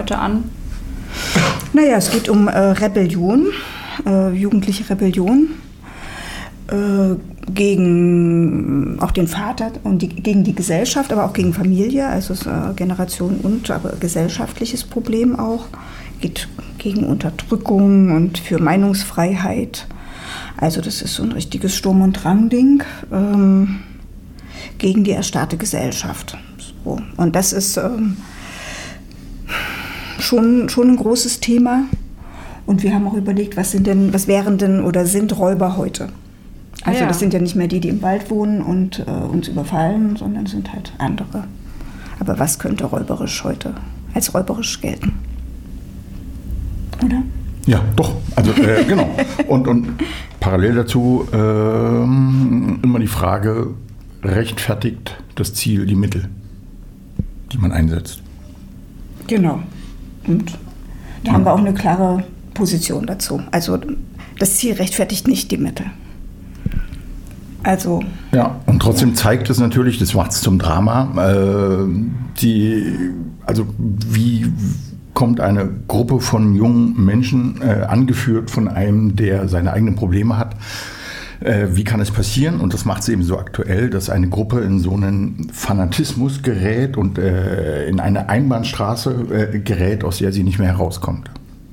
heute an? Naja, es geht um Rebellion, jugendliche Rebellion gegen auch den Vater und gegen die Gesellschaft, aber auch gegen Familie. Also es ist Generation und aber gesellschaftliches Problem auch. Geht gegen Unterdrückung und für Meinungsfreiheit. Also das ist so ein richtiges Sturm- und Drang-Ding gegen die erstarrte Gesellschaft. So. Und das ist schon ein großes Thema. Und wir haben auch überlegt, was wären denn oder sind Räuber heute? Also das sind ja nicht mehr die im Wald wohnen und uns überfallen, sondern sind halt andere. Aber was könnte räuberisch heute als räuberisch gelten? Oder? Ja, doch. Also genau. Und parallel dazu immer die Frage, rechtfertigt das Ziel die Mittel, die man einsetzt? Genau. Und da haben wir auch eine klare Position dazu. Also das Ziel rechtfertigt nicht die Mittel. Also ja, und trotzdem zeigt es natürlich, das macht es zum Drama, wie kommt eine Gruppe von jungen Menschen, angeführt von einem, der seine eigenen Probleme hat, wie kann es passieren? Und das macht es eben so aktuell, dass eine Gruppe in so einen Fanatismus gerät und in eine Einbahnstraße gerät, aus der sie nicht mehr herauskommt.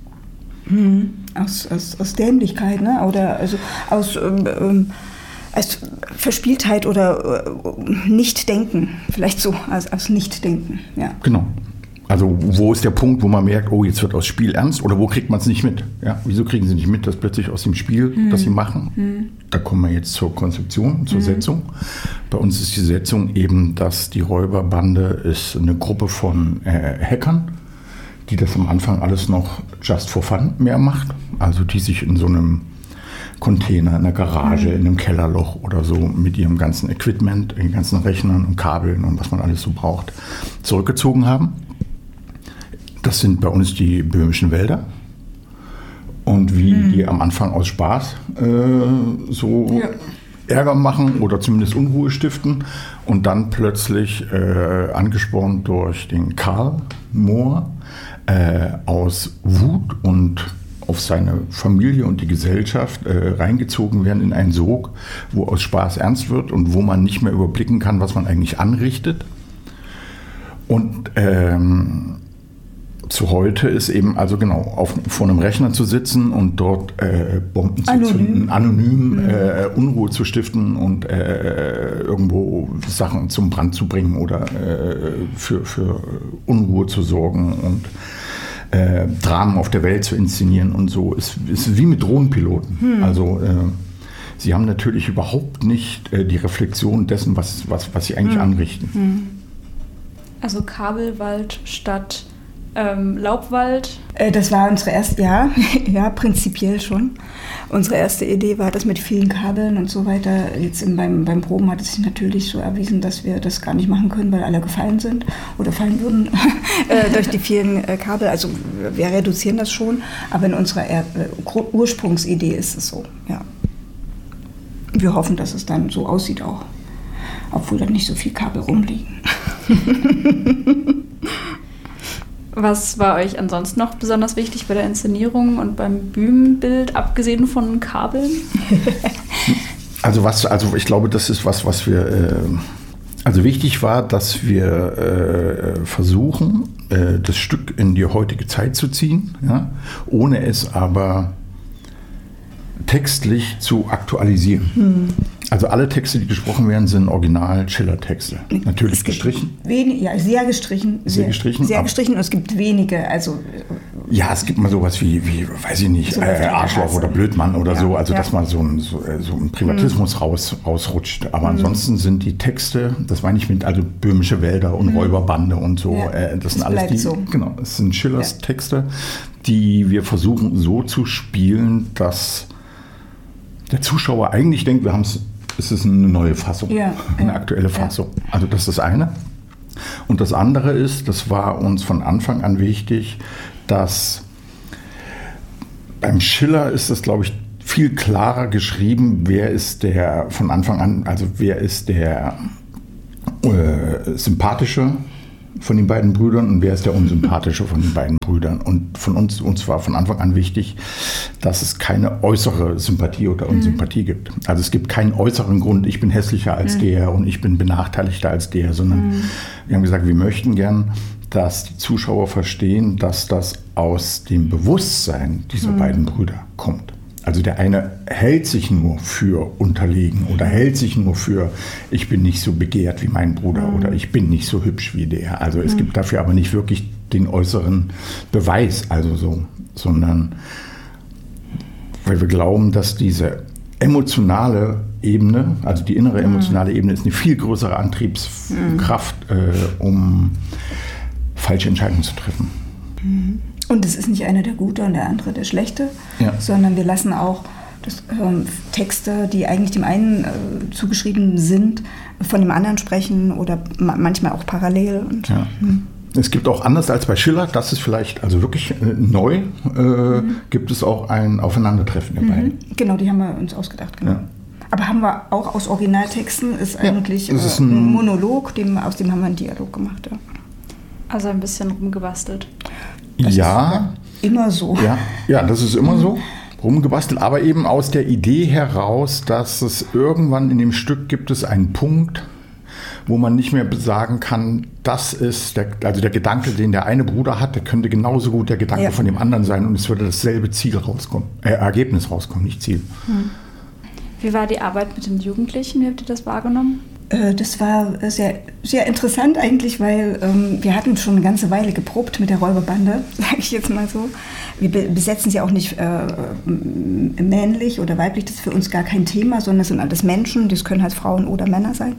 Aus Dämlichkeit, ne? Oder also aus Verspieltheit oder Nichtdenken, vielleicht so, aus Nichtdenken, ja. Genau. Also wo ist der Punkt, wo man merkt, oh, jetzt wird aus Spiel ernst, oder wo kriegt man es nicht mit? Ja, wieso kriegen sie nicht mit, dass plötzlich aus dem Spiel, das sie machen? Da kommen wir jetzt zur Konstruktion, zur Setzung. Bei uns ist die Setzung eben, dass die Räuberbande ist eine Gruppe von Hackern, die das am Anfang alles noch just for fun mehr macht. Also die sich in so einem Container, in einer Garage, in einem Kellerloch oder so mit ihrem ganzen Equipment, den ganzen Rechnern und Kabeln und was man alles so braucht, zurückgezogen haben. Das sind bei uns die böhmischen Wälder. Und wie die am Anfang aus Spaß Ärger machen oder zumindest Unruhe stiften und dann plötzlich angespornt durch den Karl Mohr aus Wut und auf seine Familie und die Gesellschaft reingezogen werden in einen Sog, wo aus Spaß ernst wird und wo man nicht mehr überblicken kann, was man eigentlich anrichtet. Und zu heute ist eben, also genau, vor einem Rechner zu sitzen und dort Bomben zu zünden, anonym Unruhe zu stiften und irgendwo Sachen zum Brand zu bringen oder für Unruhe zu sorgen und Dramen auf der Welt zu inszenieren und so. Ist wie mit Drohnenpiloten. Also sie haben natürlich überhaupt nicht die Reflexion dessen, was sie eigentlich anrichten. Also Kabelwald statt Laubwald? Das war unsere erste, ja, prinzipiell schon. Unsere erste Idee war das mit vielen Kabeln und so weiter. Jetzt beim Proben hat es sich natürlich so erwiesen, dass wir das gar nicht machen können, weil alle gefallen sind oder fallen würden durch die vielen Kabel. Also wir reduzieren das schon, aber in unserer Ursprungsidee ist es so, ja. Wir hoffen, dass es dann so aussieht auch, obwohl da nicht so viel Kabel rumliegen. Was war euch ansonsten noch besonders wichtig bei der Inszenierung und beim Bühnenbild, abgesehen von Kabeln? Also ich glaube, das ist was wir, also wichtig war, dass wir versuchen, das Stück in die heutige Zeit zu ziehen, ja, ohne es aber textlich zu aktualisieren. Also alle Texte, die gesprochen werden, sind Original-Schiller-Texte. Natürlich gestrichen. Sehr gestrichen. Sehr gestrichen. Und es gibt wenige, also... Ja, es gibt mal sowas wie weiß ich nicht, so Arschloch oder Blödmann oder so, also dass man so ein Privatismus rausrutscht. Aber ansonsten sind die Texte, das meine ich mit, also böhmische Wälder und Räuberbande und so, das sind alles genau, es sind Schillers Texte, die wir versuchen so zu spielen, dass der Zuschauer eigentlich denkt, es ist eine neue Fassung, eine aktuelle Fassung. Also das ist das eine. Und das andere ist, das war uns von Anfang an wichtig, dass beim Schiller ist es, glaube ich, viel klarer geschrieben, wer ist der von Anfang an, also wer ist der sympathische von den beiden Brüdern und wer ist der unsympathische von den beiden Brüdern. Und von uns war von Anfang an wichtig, dass es keine äußere Sympathie oder Unsympathie gibt. Also es gibt keinen äußeren Grund, ich bin hässlicher als der und ich bin benachteiligter als der, sondern wir haben gesagt, wir möchten gern, dass die Zuschauer verstehen, dass das aus dem Bewusstsein dieser beiden Brüder kommt. Also der eine hält sich nur für unterlegen oder hält sich nur für, ich bin nicht so begehrt wie mein Bruder oder ich bin nicht so hübsch wie der. Also es gibt dafür aber nicht wirklich den äußeren Beweis, also so, sondern weil wir glauben, dass diese emotionale Ebene, also die innere emotionale Ebene ist eine viel größere Antriebskraft, um falsche Entscheidungen zu treffen. Und es ist nicht einer der Gute und der andere der Schlechte, sondern wir lassen auch Texte, die eigentlich dem einen zugeschrieben sind, von dem anderen sprechen oder manchmal auch parallel. Und, Es gibt auch, anders als bei Schiller, das ist vielleicht also wirklich neu, gibt es auch ein Aufeinandertreffen der beiden. Genau, die haben wir uns ausgedacht. Genau. Ja. Aber haben wir auch aus Originaltexten, ist eigentlich ist ein Monolog, aus dem haben wir einen Dialog gemacht. Ja. Also ein bisschen rumgebastelt. Das ist immer so. Ja, das ist immer so, rumgebastelt, aber eben aus der Idee heraus, dass es irgendwann in dem Stück gibt es einen Punkt, wo man nicht mehr sagen kann, das ist der Gedanke, den der eine Bruder hat, der könnte genauso gut der Gedanke von dem anderen sein und es würde dasselbe Ergebnis rauskommen, nicht Ziel. Wie war die Arbeit mit den Jugendlichen? Wie habt ihr das wahrgenommen? Das war sehr, sehr interessant eigentlich, weil wir hatten schon eine ganze Weile geprobt mit der Räuberbande, sage ich jetzt mal so. Wir besetzen sie auch nicht männlich oder weiblich, das ist für uns gar kein Thema, sondern das sind alles Menschen, das können halt Frauen oder Männer sein.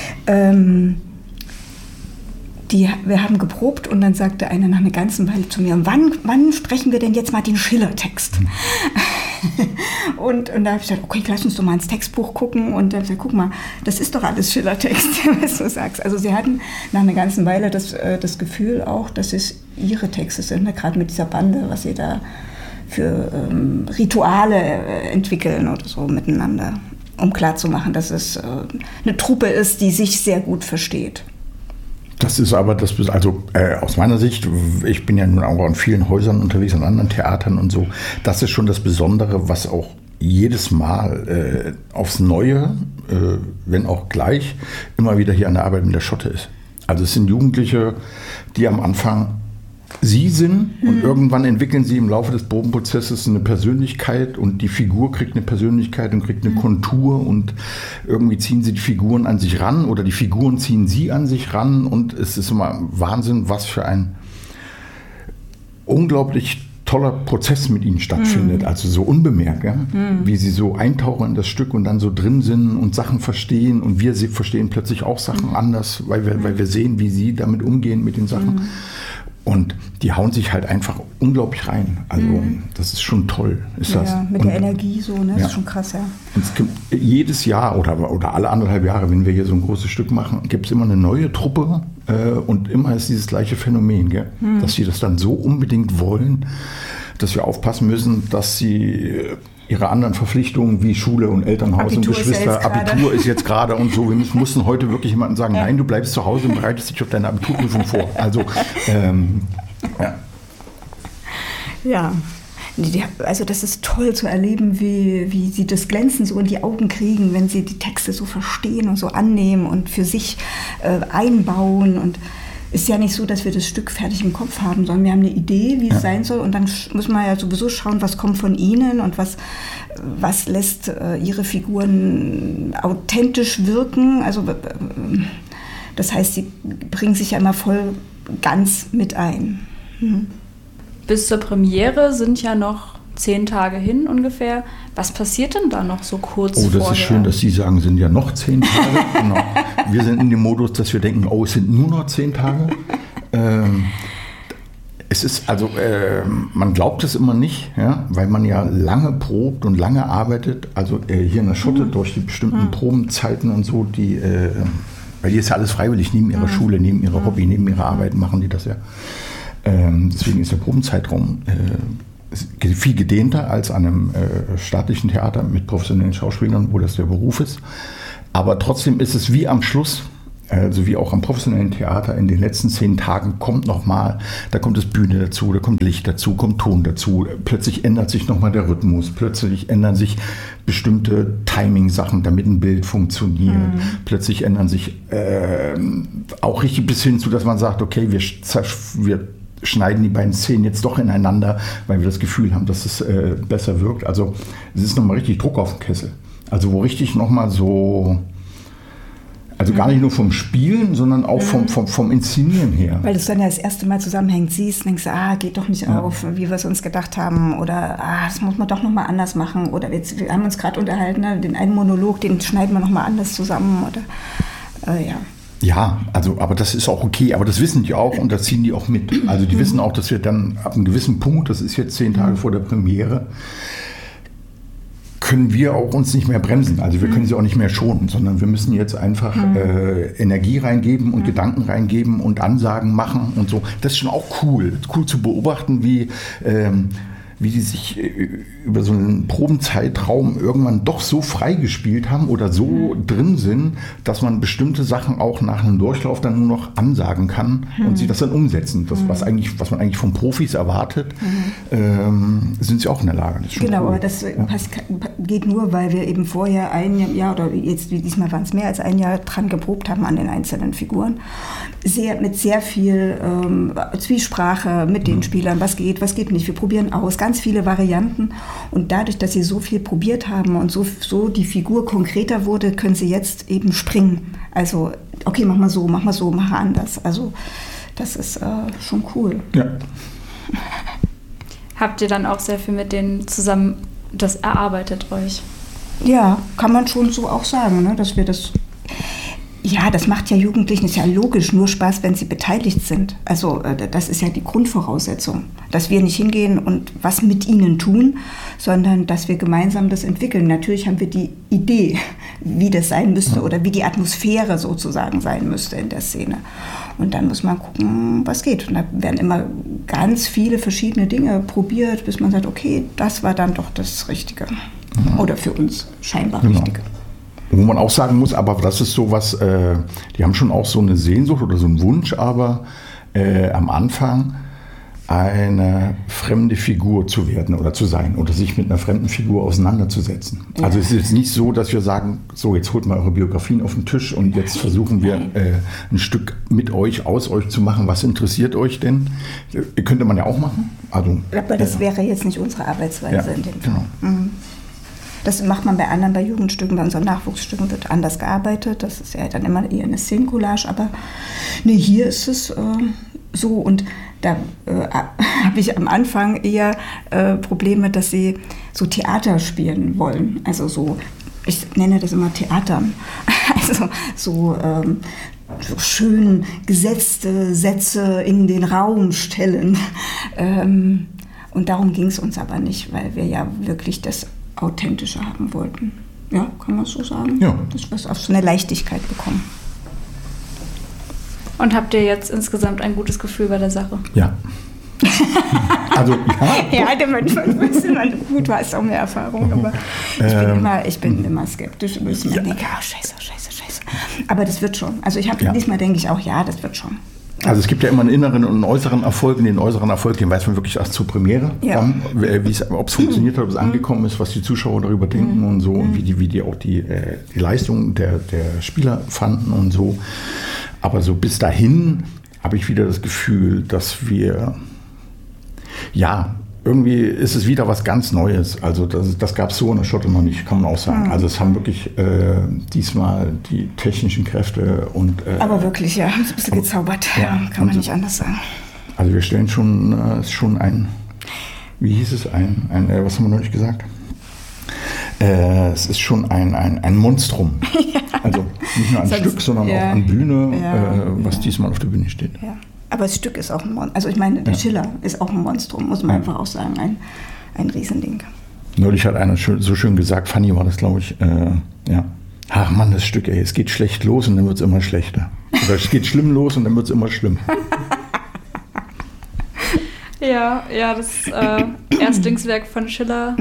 Wir haben geprobt und dann sagte einer nach einer ganzen Weile zu mir, wann sprechen wir denn jetzt mal den Schiller-Text? Und da habe ich gesagt, okay, lass uns doch mal ins Textbuch gucken. Und dann habe ich gesagt, guck mal, das ist doch alles Schiller-Text, was du sagst. Also sie hatten nach einer ganzen Weile das Gefühl auch, dass es ihre Texte sind, ne? Gerade mit dieser Bande, was sie da für Rituale entwickeln oder so miteinander, um klarzumachen, dass es eine Truppe ist, die sich sehr gut versteht. Das ist aber aus meiner Sicht, ich bin ja nun auch in vielen Häusern unterwegs, an anderen Theatern und so, das ist schon das Besondere, was auch jedes Mal aufs Neue, wenn auch gleich, immer wieder hier an der Arbeit mit der Schotte ist. Also es sind Jugendliche, die am Anfang sie sind und irgendwann entwickeln sie im Laufe des Probenprozesses eine Persönlichkeit und die Figur kriegt eine Persönlichkeit und kriegt eine Kontur und irgendwie ziehen sie die Figuren an sich ran oder die Figuren ziehen sie an sich ran und es ist immer Wahnsinn, was für ein unglaublich toller Prozess mit ihnen stattfindet, also so unbemerkt, wie sie so eintauchen in das Stück und dann so drin sind und Sachen verstehen und wir verstehen plötzlich auch Sachen anders, weil wir sehen, wie sie damit umgehen mit den Sachen. Und die hauen sich halt einfach unglaublich rein. Also das ist schon toll. Mit der Energie so, ne? Das ist schon krass, ja. Und es gibt jedes Jahr oder alle 1,5 Jahre, wenn wir hier so ein großes Stück machen, gibt es immer eine neue Truppe und immer ist dieses gleiche Phänomen, gell? Dass sie das dann so unbedingt wollen, dass wir aufpassen müssen, dass sie ihre anderen Verpflichtungen wie Schule und Elternhaus Abitur und Geschwister, Abitur ist jetzt gerade und so. Wir mussten heute wirklich jemandem sagen, nein, du bleibst zu Hause und bereitest dich auf deine Abiturprüfung vor. Also, Ja, also das ist toll zu erleben, wie sie das Glänzen so in die Augen kriegen, wenn sie die Texte so verstehen und so annehmen und für sich einbauen. Und ist ja nicht so, dass wir das Stück fertig im Kopf haben, sondern wir haben eine Idee, wie es sein soll. Und dann müssen wir ja sowieso schauen, was kommt von ihnen und was lässt ihre Figuren authentisch wirken. Also das heißt, sie bringen sich ja immer voll ganz mit ein. Bis zur Premiere sind ja noch 10 Tage hin ungefähr. Was passiert denn da noch so kurz vorher? Oh, das ist schön, dass Sie sagen, sind ja noch 10 Tage. Genau. Wir sind in dem Modus, dass wir denken, es sind nur noch 10 Tage. Es ist man glaubt es immer nicht, ja, weil man ja lange probt und lange arbeitet. Also hier in der Schotte durch die bestimmten Probenzeiten und so, weil die ist ja alles freiwillig, neben ihrer Schule, neben ihrer Hobby, neben ihrer Arbeit machen die das ja. Deswegen ist der Probenzeitraum viel gedehnter als an einem staatlichen Theater mit professionellen Schauspielern, wo das der Beruf ist. Aber trotzdem ist es wie am Schluss, also wie auch am professionellen Theater, in den letzten 10 Tagen kommt nochmal, da kommt das Bühne dazu, da kommt Licht dazu, kommt Ton dazu, plötzlich ändert sich nochmal der Rhythmus, plötzlich ändern sich bestimmte Timing-Sachen, damit ein Bild funktioniert, plötzlich ändern sich auch richtig bis hin zu, dass man sagt, okay, wir schneiden die beiden Szenen jetzt doch ineinander, weil wir das Gefühl haben, dass es besser wirkt. Also es ist nochmal richtig Druck auf den Kessel. Also wo richtig nochmal so, also gar nicht nur vom Spielen, sondern auch vom Inszenieren her. Weil du es dann ja das erste Mal zusammenhängend siehst, denkst du, geht doch nicht auf, wie wir es uns gedacht haben. Oder das muss man doch nochmal anders machen. Oder wir haben uns gerade unterhalten, ne? Den einen Monolog, den schneiden wir nochmal anders zusammen. Oder ja. Ja, also, aber das ist auch okay, aber das wissen die auch und das ziehen die auch mit. Also die wissen auch, dass wir dann ab einem gewissen Punkt, das ist jetzt 10 Tage vor der Premiere, können wir auch uns nicht mehr bremsen. Also wir können sie auch nicht mehr schonen, sondern wir müssen jetzt einfach Energie reingeben und Gedanken reingeben und Ansagen machen und so. Das ist schon auch cool zu beobachten, wie die sich über so einen Probenzeitraum irgendwann doch so frei gespielt haben oder so drin sind, dass man bestimmte Sachen auch nach einem Durchlauf dann nur noch ansagen kann und sie das dann umsetzen. Das, was man eigentlich von Profis erwartet, sind sie auch in der Lage. Das ist schon genau, cool. aber das geht nur, weil wir eben vorher ein Jahr oder jetzt diesmal waren es mehr als ein Jahr dran geprobt haben an den einzelnen Figuren. Mit sehr viel Zwiesprache mit den Spielern, was geht nicht, wir probieren aus, ganz viele Varianten und dadurch, dass sie so viel probiert haben und so die Figur konkreter wurde, können sie jetzt eben springen. Also, okay, mach mal so, mach anders. Also, das ist schon cool. Ja. Habt ihr dann auch sehr viel mit denen zusammen das erarbeitet euch? Ja, kann man schon so auch sagen, ne, dass wir das... Ja, das macht ja Jugendlichen, ist ja logisch, nur Spaß, wenn sie beteiligt sind. Also das ist ja die Grundvoraussetzung, dass wir nicht hingehen und was mit ihnen tun, sondern dass wir gemeinsam das entwickeln. Natürlich haben wir die Idee, wie das sein müsste oder wie die Atmosphäre sozusagen sein müsste in der Szene. Und dann muss man gucken, was geht. Und da werden immer ganz viele verschiedene Dinge probiert, bis man sagt, okay, das war dann doch das Richtige. Oder für uns scheinbar Richtige. Wo man auch sagen muss, aber das ist sowas, die haben schon auch so eine Sehnsucht oder so einen Wunsch, aber am Anfang eine fremde Figur zu werden oder zu sein oder sich mit einer fremden Figur auseinanderzusetzen. Ja. Also es ist jetzt nicht so, dass wir sagen, so jetzt holt mal eure Biografien auf den Tisch und jetzt versuchen wir ein Stück mit euch, aus euch zu machen. Was interessiert euch denn? Könnte man ja auch machen. Also, aber das wäre jetzt nicht unsere Arbeitsweise in dem Fall. Genau. Das macht man bei Jugendstücken, bei unseren Nachwuchsstücken wird anders gearbeitet. Das ist ja dann immer eher eine Szenencollage. Aber nee, hier ist es so. Und da habe ich am Anfang eher Probleme, dass sie so Theater spielen wollen. Also so, ich nenne das immer Theatern. Also so schön gesetzte Sätze in den Raum stellen. Und darum ging es uns aber nicht, weil wir ja wirklich das authentischer haben wollten. Ja, kann man so sagen? Ja. Dass wir es auf so eine Leichtigkeit bekommen. Und habt ihr jetzt insgesamt ein gutes Gefühl bei der Sache? Ja. Also, ja, gut, du hast auch mehr Erfahrung, aber ich bin immer skeptisch. Ich denke, scheiße. Aber das wird schon. Also diesmal denke ich auch, ja, das wird schon. Also es gibt ja immer einen inneren und einen äußeren Erfolg. Und den äußeren Erfolg, den weiß man wirklich erst zur Premiere, ob es funktioniert hat, ob es angekommen ist, was die Zuschauer darüber denken und so und wie die auch die Leistung der Spieler fanden und so. Aber so bis dahin habe ich wieder das Gefühl, dass wir, irgendwie ist es wieder was ganz Neues. Also das gab es so in der Schotte noch nicht, kann man auch sagen. Also es haben wirklich diesmal die technischen Kräfte und... aber wirklich, ja, ein bisschen gezaubert, kann man nicht anders sagen. Also wir stellen schon ein, wie hieß es, was haben wir noch nicht gesagt? Es ist schon ein Monstrum. Also nicht nur ein Stück, sondern auch an Bühne, was diesmal auf der Bühne steht. Ja. Aber das Stück ist auch ein Monstrum. Also ich meine, der Schiller ist auch ein Monstrum, muss man einfach auch sagen. Ein Riesending. Neulich hat einer so schön gesagt, Fanny war das, glaube ich, ach Mann, das Stück, es geht schlecht los und dann wird es immer schlechter. Oder es geht schlimm los und dann wird es immer schlimm. Ja, das Erstlingswerk von Schiller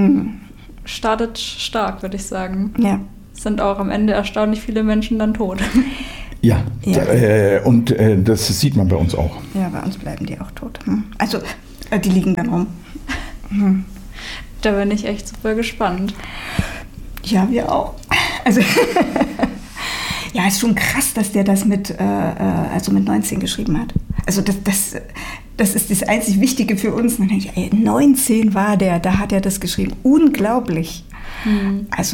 startet stark, würde ich sagen. Ja. Es sind auch am Ende erstaunlich viele Menschen dann tot. Ja, Ja. Und das sieht man bei uns auch. Ja, bei uns bleiben die auch tot. Also, die liegen dann rum. Da bin ich echt super gespannt. Ja, wir auch. Also, ja, ist schon krass, dass der das mit 19 geschrieben hat. Also das ist das einzig Wichtige für uns. Und dann denke ich, 19 war der, da hat er das geschrieben. Unglaublich. Also,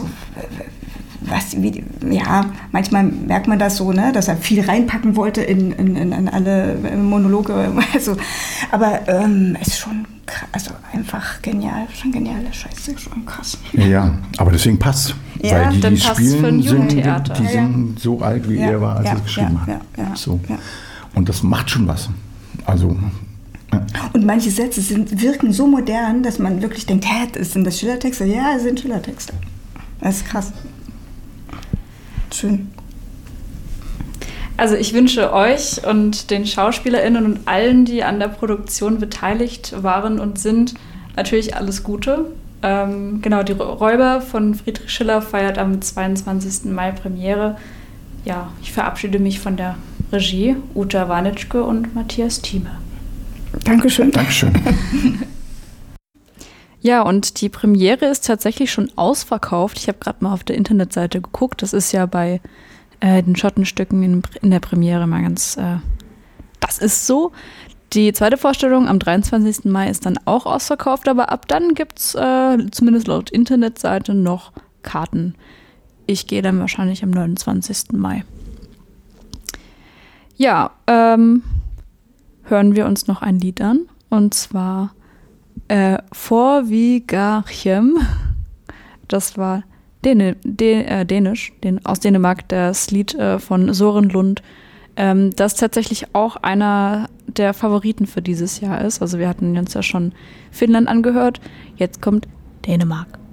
manchmal merkt man das so, ne, dass er viel reinpacken wollte in alle Monologe. Also, aber ist schon krass, also einfach genial, schon geniale Scheiße, schon krass. Ja, aber deswegen passt. Ja, weil dann die passt's für ein spielen, Jugendtheater. die sind so alt, wie er war, als er es geschrieben hat. So. Ja. Und das macht schon was. Also, Und manche Sätze wirken so modern, dass man wirklich denkt, sind das Schillertexte? Ja, es sind Schillertexte. Das ist krass. Schön. Also ich wünsche euch und den SchauspielerInnen und allen, die an der Produktion beteiligt waren und sind, natürlich alles Gute. Genau, die Räuber von Friedrich Schiller feiert am 22. Mai Premiere. Ja, ich verabschiede mich von der Regie, Uta Warnitschke und Matthias Thieme. Dankeschön. Dankeschön. Ja, und die Premiere ist tatsächlich schon ausverkauft. Ich habe gerade mal auf der Internetseite geguckt. Das ist ja bei den Schottenstücken in der Premiere mal ganz, das ist so. Die zweite Vorstellung am 23. Mai ist dann auch ausverkauft, aber ab dann gibt es zumindest laut Internetseite noch Karten. Ich gehe dann wahrscheinlich am 29. Mai. Ja, hören wir uns noch ein Lied an, und zwar Forvigarchem. Das war Dänisch, aus Dänemark, das Lied von Søren Lund, das tatsächlich auch einer der Favoriten für dieses Jahr ist. Also wir hatten uns ja schon Finnland angehört, jetzt kommt Dänemark.